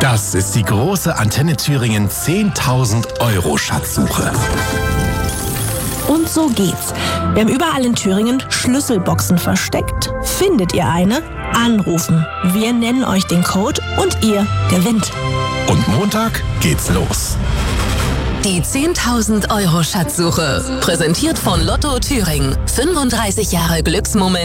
Das ist die große Antenne Thüringen 10.000 Euro Schatzsuche. Und so geht's. Wir haben überall in Thüringen Schlüsselboxen versteckt. Findet ihr eine? Anrufen. Wir nennen euch den Code und ihr gewinnt. Und Montag geht's los. Die 10.000 Euro Schatzsuche. Präsentiert von Lotto Thüringen. 35 Jahre Glücksmoment.